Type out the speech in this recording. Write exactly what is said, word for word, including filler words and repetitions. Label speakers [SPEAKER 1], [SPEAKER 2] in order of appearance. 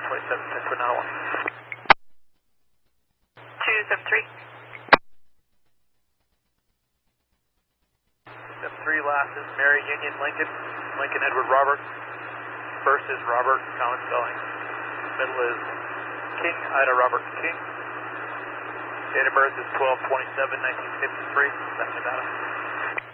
[SPEAKER 1] twenty-seven, ten two nine one.
[SPEAKER 2] two seven three.
[SPEAKER 1] Step three, last is Mary Union Lincoln, Lincoln Edward Robert. First is Robert, common spelling. Middle is King, Ida Robert King. Date of birth is twelve twenty-seven nineteen fifty-three, that's Nevada.